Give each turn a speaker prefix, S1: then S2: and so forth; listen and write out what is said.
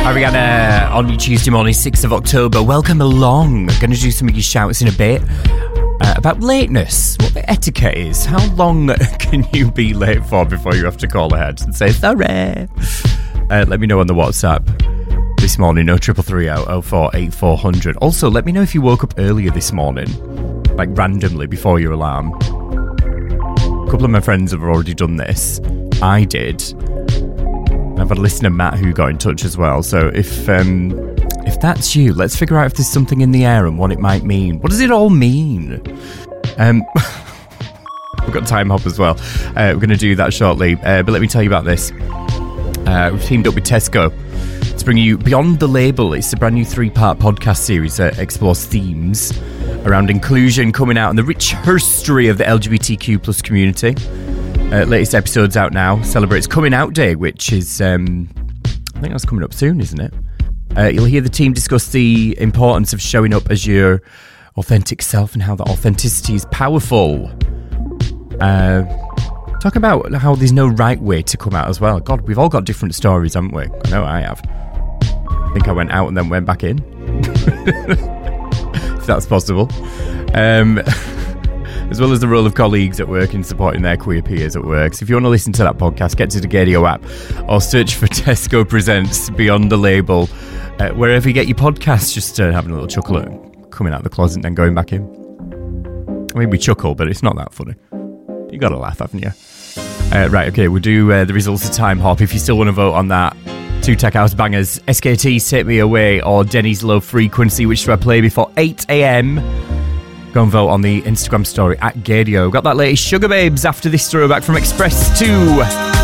S1: Ariana on your Tuesday morning, 6th of October. Welcome along. Going to do some of your shouts in a bit. About lateness, what the etiquette is. How long can you be late for before you have to call ahead and say sorry? Let me know on the WhatsApp this morning, 0330 04 8400. Also, let me know if you woke up earlier this morning, like randomly before your alarm. A couple of my friends have already done this. I did. I've had a listener, Matt, who got in touch as well. So if that's you, let's figure out if there's something in the air and what it might mean. What does it all mean? We've got Time Hop as well. We're going to do that shortly. But let me tell you about this. We've teamed up with Tesco to bring you Beyond the Label. It's a brand new 3-part podcast series that explores themes around inclusion coming out and the rich history of the LGBTQ plus community. Latest episode's out now. Celebrates Coming Out Day, which is, I think that's coming up soon, isn't it? You'll hear the team discuss the importance of showing up as your authentic self and how that authenticity is powerful. Talk about how there's no right way to come out as well. God, we've all got different stories, haven't we? I know I have. I think I went out and then went back in. If that's possible. As well as the role of colleagues at work in supporting their queer peers at work. So if you want to listen to that podcast, get to the Gaydio app or search for Tesco Presents Beyond the Label. Wherever you get your podcasts, just having a little chuckle at coming out of the closet and then going back in. I mean, we chuckle, but it's not that funny. You got to laugh, haven't you? Right, okay, we'll do the results of Time Hop. If you still want to vote on that, 2 Tech House bangers, SKT's Take Me Away or Denny's Low Frequency, which do I play before 8 a.m? Go and vote on the Instagram story at Gaydio. Got that latest Sugar Babes after this throwback from Express 2.